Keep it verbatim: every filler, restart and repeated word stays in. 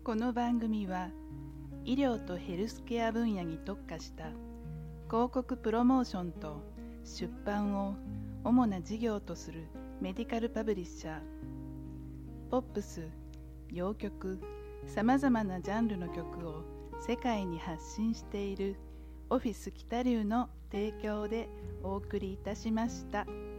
この番組は医療とヘルスケア分野に特化した広告プロモーションと出版を主な事業とするメディカルパブリッシャー、ポップス、洋曲、さまざまなジャンルの曲を世界に発信しているオフィス北流の提供でお送りいたしました。